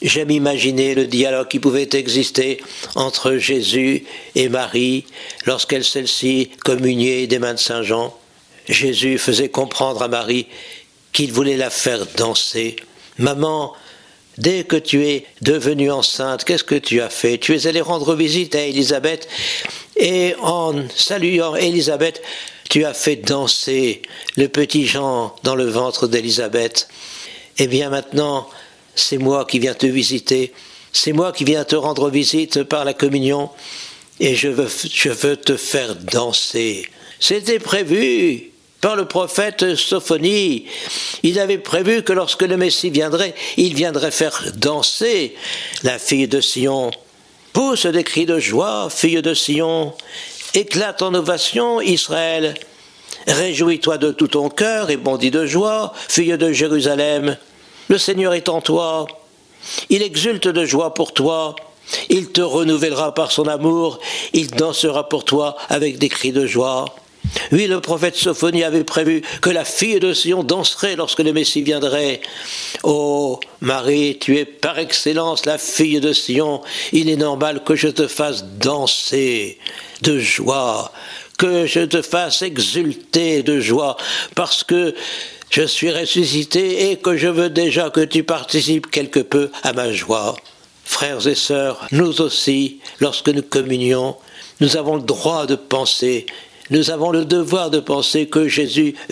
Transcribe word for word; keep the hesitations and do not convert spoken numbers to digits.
J'aime imaginer le dialogue qui pouvait exister entre Jésus et Marie lorsqu'elle celle-ci communiait des mains de Saint Jean. Jésus faisait comprendre à Marie qu'il voulait la faire danser. « Maman, dès que tu es devenue enceinte, qu'est-ce que tu as fait? Tu es allée rendre visite à Élisabeth et en saluant Élisabeth, tu as fait danser le petit Jean dans le ventre d'Élisabeth. Eh bien maintenant, c'est moi qui viens te visiter, c'est moi qui viens te rendre visite par la communion et je veux, je veux te faire danser. » C'était prévu par le prophète Sophonie. Il avait prévu que lorsque le Messie viendrait, il viendrait faire danser la fille de Sion. Pousse des cris de joie, fille de Sion. Éclate en ovation, Israël. Réjouis-toi de tout ton cœur et bondis de joie, fille de Jérusalem. Le Seigneur est en toi. Il exulte de joie pour toi. Il te renouvellera par son amour. Il dansera pour toi avec des cris de joie. Oui, le prophète Sophonie avait prévu que la fille de Sion danserait lorsque le Messie viendrait. Ô Marie, tu es par excellence la fille de Sion. Il est normal que je te fasse danser de joie, que je te fasse exulter de joie, parce que je suis ressuscité et que je veux déjà que tu participes quelque peu à ma joie. Frères et sœurs, nous aussi, lorsque nous communions, nous avons le droit de penser, nous avons le devoir de penser que Jésus